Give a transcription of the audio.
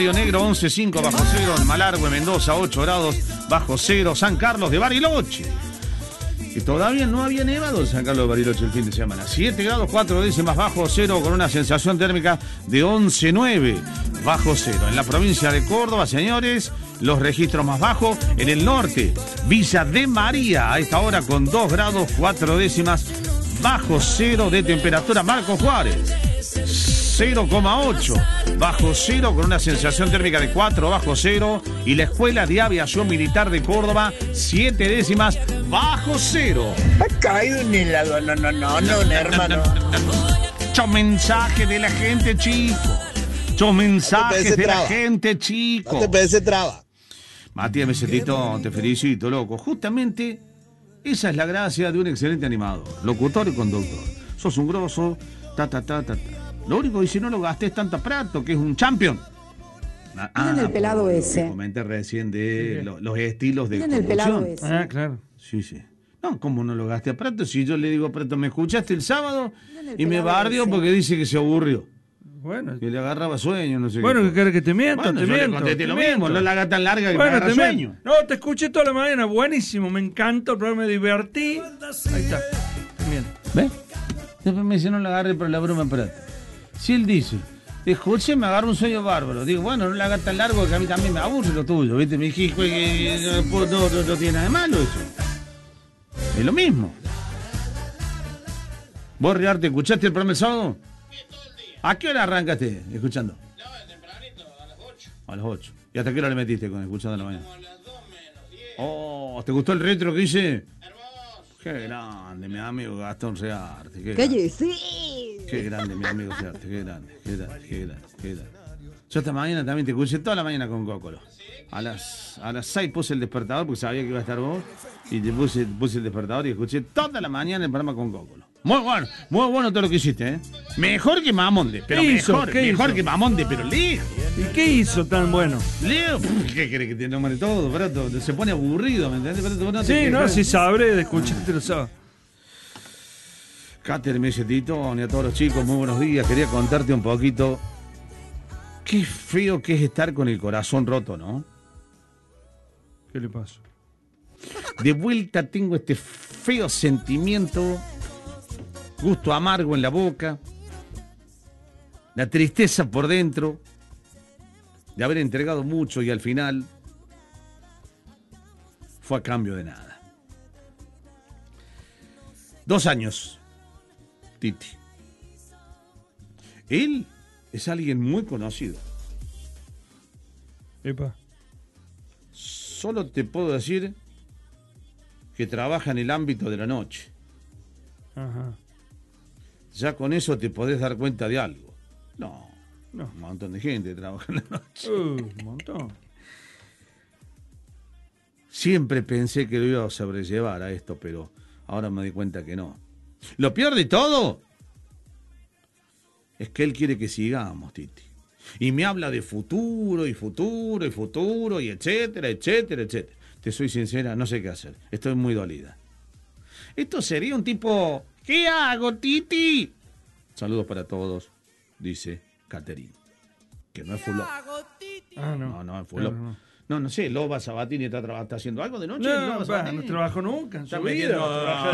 Río Negro 11.5 bajo cero, en Malargüe, Mendoza 8 grados bajo cero, San Carlos de Bariloche, que todavía no había nevado en San Carlos de Bariloche el fin de semana, 7 grados 4 décimas bajo cero, con una sensación térmica de 11.9 bajo cero. En la provincia de Córdoba, señores, los registros más bajos en el norte, Villa de María, a esta hora con 2 grados 4 décimas bajo cero de temperatura. Marcos Juárez 0,8 bajo cero, con una sensación térmica de 4 bajo cero. Y la Escuela de Aviación Militar de Córdoba, 7 décimas bajo cero. Ha caído en helado. No, hermano. Muchos mensajes de la gente, chico. Muchos mensajes de la gente, chico. No te pedes traba. Matías Mesetito, te felicito, loco. Justamente esa es la gracia de un excelente animador, locutor y conductor. Sos un grosso, ta. Lo único que si no lo gastes tanto prato, que es un champion. Miren el pelado ese. Comenté recién de los estilos de Miren el pelado ese. Ah, claro. Sí. No, ¿cómo no lo gasté a Prato? Si yo le digo a Prato, ¿me escuchaste el sábado? Y me bardeó porque dice que se aburrió. Bueno. Que le agarraba sueño, no sé qué. Bueno, ¿qué querés que te miento? Bueno, te yo le miento. contesté lo mismo, no la haga tan larga que Bueno, me agarra te sueño. miento. No, te escuché toda la mañana, buenísimo, me encanta el programa, me divertí. Ahí está. Bien. ¿Ves? Después me dice, no la agarre por la broma Prato. Si él dice, escuche, me agarra un sueño bárbaro. Digo, bueno, no la haga tan largo que a mí también me aburre lo tuyo, ¿viste? Me dije, que no tiene nada de malo eso. Es lo mismo. ¿Vos, Riarte, escuchaste el programa el sábado? ¿A qué hora arrancaste escuchando? No, tempranito, a las 8. A las 8. ¿Y hasta qué hora le metiste con escuchando la mañana? Como a las 2 menos 10. Oh, ¿te gustó el retro que hice? Hermoso. Qué grande, mi amigo Gastón Rearte. Qué grande, mi amigo Rearte. Qué grande. Yo esta mañana también te escuché toda la mañana con Cócolo. A las 6 puse el despertador porque sabía que iba a estar vos. Y te puse el despertador y escuché toda la mañana el programa con Cócolo. Muy bueno todo lo que hiciste, ¿eh? Mejor que Mamonde, pero mejor que Mamonde, pero lejos. ¿Y qué hizo tan bueno? Lejos. ¿Qué querés que te nombre todo, Prato? Se pone aburrido, ¿me entendés? Prato, no Sí, no, si sabré de escucharte lo sabes. Cáter, Mesetito, y a todos los chicos, muy buenos días. Quería contarte un poquito. Qué feo que es estar con el corazón roto, ¿no? ¿Qué le pasó? De vuelta tengo este feo sentimiento, gusto amargo en la boca, la tristeza por dentro, de haber entregado mucho y al final fue a cambio de nada. 2 años, Titi. Él es alguien muy conocido. Epa. Solo te puedo decir que trabaja en el ámbito de la noche. Ajá. Ya con eso te podés dar cuenta de algo. No, No. un montón de gente trabaja en la noche. Un montón. Siempre pensé que lo iba a sobrellevar a esto, pero ahora me di cuenta que no. Lo peor de todo es que él quiere que sigamos, Titi. Y me habla de futuro, y etcétera. Te soy sincera, no sé qué hacer. Estoy muy dolida. Esto sería un tipo... ¿Qué hago, Titi? Saludos para todos, dice Caterine. Que no es fulop. Ah, no. No es fulop. No sé, Loba Sabatini está haciendo algo de noche. No, Loba Sabatini. no trabajo nunca en Está su metiendo vida.